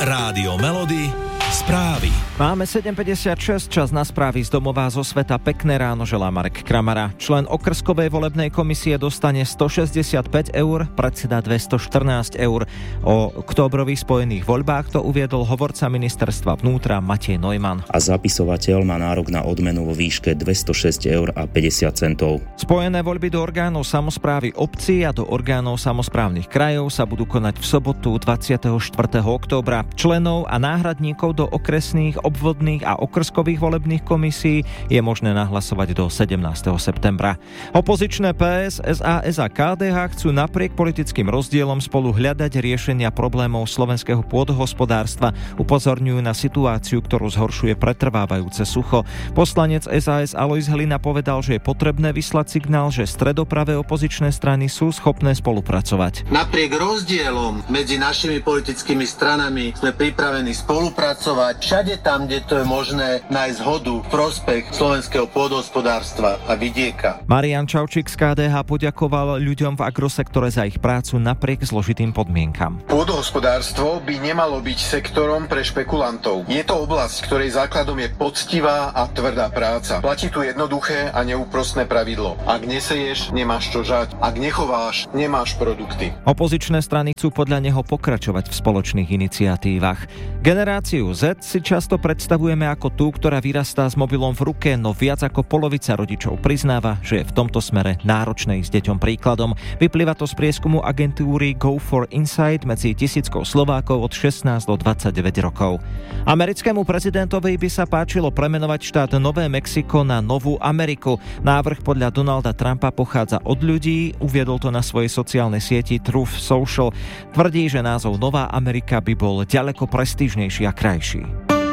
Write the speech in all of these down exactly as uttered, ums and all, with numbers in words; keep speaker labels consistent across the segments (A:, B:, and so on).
A: Rádio Melody, správy.
B: Máme sedem päťdesiatšesť, čas na správy z domova zo sveta. Pekné ráno želá Marek Kramara. Člen okrskovej volebnej komisie dostane stošesťdesiatpäť eur, predseda dvestoštrnásť eur. O októbrových spojených voľbách to uviedol hovorca ministerstva vnútra Matej Neumann.
C: A zapisovateľ má nárok na odmenu vo výške dvestošesť eur a päťdesiat centov.
B: Spojené voľby do orgánov samosprávy obcí a do orgánov samosprávnych krajov sa budú konať v sobotu dvadsiateho štvrtého októbra. Členov a náhradníkov do okresných, obvodných a okrskových volebných komisí je možné nahlasovať do sedemnásteho septembra. Opozičné pé es, es a es a ká dé há chcú napriek politickým rozdielom spolu hľadať riešenia problémov slovenského pôdohospodárstva. Upozorňujú na situáciu, ktorú zhoršuje pretrvávajúce sucho. Poslanec es a es Alojz Hlina povedal, že je potrebné vyslať signál, že stredopravé opozičné strany sú schopné spolupracovať.
D: Napriek rozdielom medzi našimi politickými stranami sme pripravení spolupracovať všade tam, kde to je možné, nájsť zhodu v prospech slovenského pôdohospodárstva a vidieka.
B: Marián Čaučík z ká dé há poďakoval ľuďom v agrosektore za ich prácu napriek zložitým podmienkam.
E: Pôdohospodárstvo by nemalo byť sektorom pre špekulantov. Je to oblasť, ktorej základom je poctivá a tvrdá práca. Platí tu jednoduché a neúprostné pravidlo. Ak neseješ, nemáš čo žať. Ak nechováš, nemáš produkty.
B: Opozičné strany chcú podľa neho pokračovať v spoločných iniciatívach. Generáciu Z si často predstavujeme ako tú, ktorá vyrastá s mobilom v ruke, no viac ako polovica rodičov priznáva, že je v tomto smere náročné ísť deťom príkladom. Vyplýva to z prieskumu agentúry Go for Insight medzi tisíckou Slovákov od šestnásť do dvadsaťdeväť rokov. Americkému prezidentovi by sa páčilo premenovať štát Nové Mexiko na Novú Ameriku. Návrh podľa Donalda Trumpa pochádza od ľudí, uviedol to na svojej sociálnej sieti Truth Social. Tvrdí, že názov Nová Amerika by bol ďaleko prestížnejší a krajší.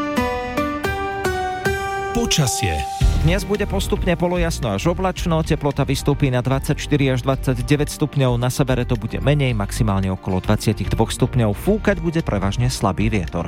A: Počasie.
B: Dnes bude postupne polojasno až oblačno, teplota vystúpi na dvadsaťštyri až dvadsaťdeväť stupňov, na severe to bude menej, maximálne okolo dvadsaťdva stupňov, fúkať bude prevažne slabý vietor.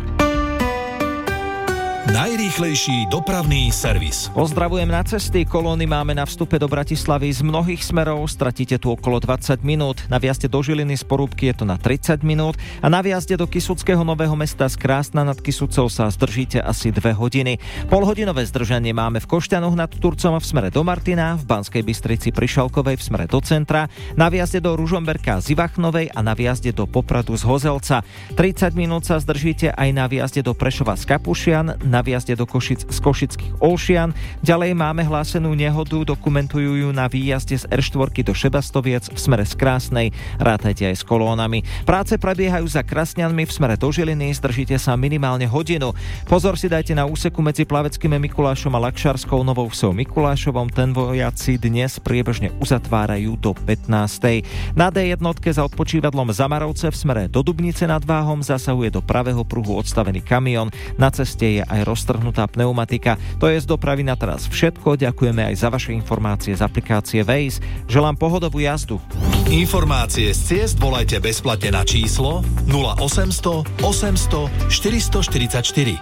A: Najrýchlejší dopravný servis.
B: Pozdravujem na cesty. Kolóny máme na vstupe do Bratislavy z mnohých smerov. Stratíte tu okolo dvadsať minút. Na vjazde do Žiliny z Porúbky je to na tridsať minút. A na vjazde do Kysuckého Nového Mesta z Krásna nad Kysucou sa zdržíte asi dve hodiny. Polhodinové zdržanie máme v Košťanoch nad Turcom v smere do Martina, v Banskej Bystrici pri Šalkovej v smere do centra, na vjazde do Ružomberka z Ivachnovej a na vjazde do Popradu z Hozelca. tridsať minút sa zdržíte aj na vjazde do Prešova z Kapušian, na výjazde do Košic z Košických Olšian. Ďalej máme hlásenú nehodu, dokumentujú ju na výjazde z er štyri do Šebastoviec v smere z Krásnej. Rátajte aj s kolónami. Práce prebiehajú za Krasňanmi v smere do Žiliny, zdržíte sa minimálne hodinu. Pozor si dajte na úseku medzi Plaveckým Mikulášom a Lakšarskou Novou Vsou Mikulášovom. Ten vojaci dnes priebežne uzatvárajú do pätnástej. Na dé jednotke za odpočívadlom Zamarovce v smere do Dubnice nad Váhom zasahuje do pravého pruhu odstavený kamión. Na ceste je aj roztrhnutá pneumatika. To je z dopravy na teraz všetko. Ďakujeme aj za vaše informácie z aplikácie Waze. Želám pohodovú jazdu.
A: Informácie z ciest volajte bezplatne na číslo nula osemsto osemsto štyristoštyridsaťštyri.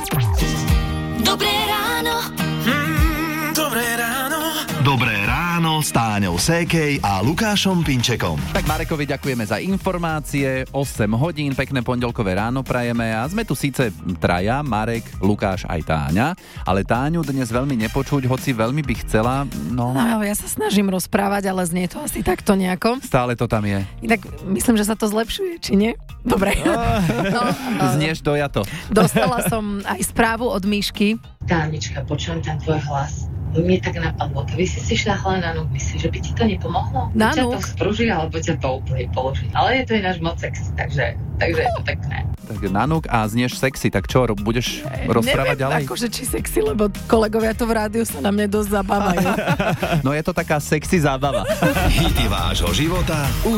F: Dobré ráno.
A: Mm, dobré ráno.
G: Dobré ráno s Táňou Sékej a Lukášom Pinčekom.
H: Tak Marekovi ďakujeme za informácie. osem hodín, pekné pondelkové ráno prajeme a sme tu síce traja, Marek, Lukáš aj Táňa, ale Táňu dnes veľmi nepočuť, hoci veľmi by chcela, no...
I: No, ja sa snažím rozprávať, ale znie to asi takto nejako.
H: Stále to tam je.
I: Inak myslím, že sa to zlepšuje, či nie? Dobre. No,
H: Znieš dojato.
I: Dostala som aj správu od Míšky.
J: Tánička, počujem ten tvoj hlas. Mne tak napadlo, keby si si šľahla na núk, myslíš, že by ti to nepomohlo?
I: Na
J: núk? Ťa to sprúži, alebo ťa to úplne položí. Ale je to ináč moc sexy, takže, takže je to pekné.
H: Tak na núk a znieš sexy, tak čo, budeš rozprávať
I: Neviem,
H: ďalej?
I: Neviem, akože či sexy, lebo kolegovia to v rádiu sa na mne dosť zabávajú.
H: No je to taká sexy zábava.
A: Hity vášho života